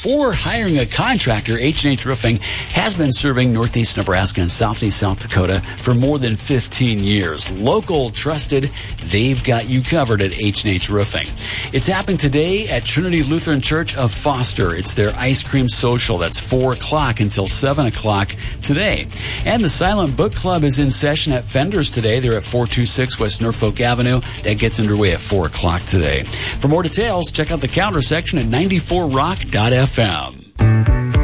For hiring a contractor, H&H Roofing has been serving Northeast Nebraska and Southeast South Dakota for more than 15 years. Local, trusted, they've got you covered at H&H Roofing. It's happening today at Trinity Lutheran Church of Foster. It's their ice cream social. That's 4 o'clock until 7 o'clock today. And the Silent Book Club is in session at Fender's today. They're at 426 West Norfolk Avenue. That gets underway at 4 o'clock today. For more details, check out the calendar section at 94rock.fm.